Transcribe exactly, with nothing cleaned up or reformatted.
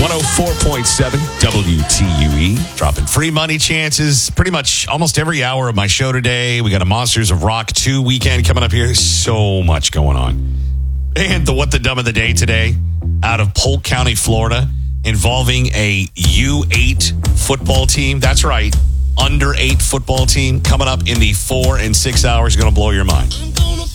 one oh four point seven W T U E. Dropping free money chances pretty much almost every hour of my show today. We got a Monsters of Rock two weekend coming up here. So much going on. And the What the Dumb of the Day today out of Polk County, Florida, involving a U eight football team. That's right. Under eight football team coming up in the four and six hours. Going to blow your mind.